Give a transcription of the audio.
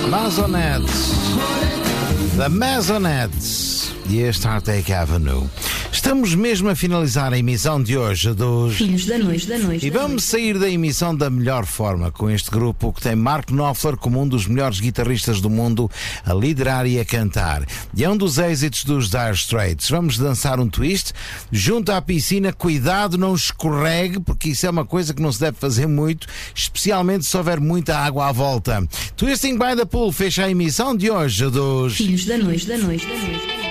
Masonettes, The Masonettes e este Heartache Avenue. Estamos mesmo a finalizar a emissão de hoje dos Filhos da Noite. E vamos sair da emissão da melhor forma, com este grupo que tem Mark Knopfler como um dos melhores guitarristas do mundo a liderar e a cantar. E é um dos êxitos dos Dire Straits. Vamos dançar um twist junto à piscina. Cuidado, não escorregue, porque isso é uma coisa que não se deve fazer muito, especialmente se houver muita água à volta. Twisting by the Pool fecha a emissão de hoje dos Filhos da Noite.